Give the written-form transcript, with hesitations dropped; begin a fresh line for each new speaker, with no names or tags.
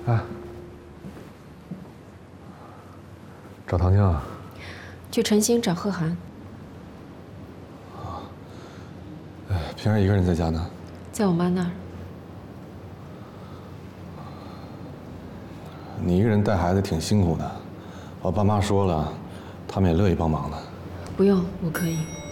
哎，找唐静啊？
去晨星找贺涵。
哎，平儿一个人在家呢？
在我妈那儿。
你一个人带孩子挺辛苦的，我爸妈说了，他们也乐意帮忙的。
不用，我可以。